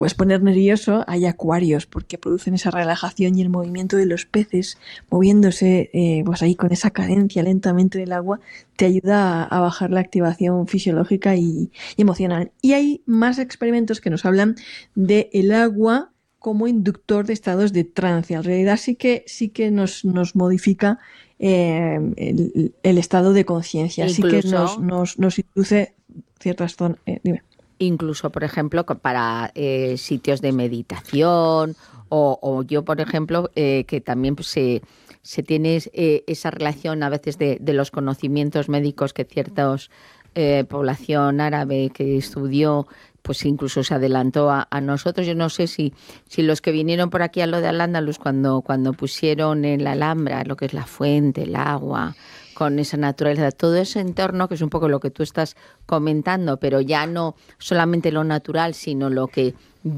puedes poner nervioso, hay acuarios porque producen esa relajación y el movimiento de los peces moviéndose pues ahí con esa cadencia lentamente del agua te ayuda a bajar la activación fisiológica y emocional. Y hay más experimentos que nos hablan de el agua como inductor de estados de trance. En realidad sí que nos modifica el estado de conciencia, sí que Incluso nos induce ciertas zonas. Dime. incluso, por ejemplo, para sitios de meditación o yo, por ejemplo, que también pues, se tiene esa relación a veces de los conocimientos médicos que ciertos población árabe que estudió, pues incluso se adelantó a nosotros. Yo no sé si los que vinieron por aquí a lo de Al-Ándalus cuando pusieron en la Alhambra lo que es la fuente, el agua, con esa naturaleza, todo ese entorno, que es un poco lo que tú estás comentando, pero ya no solamente lo natural, sino lo que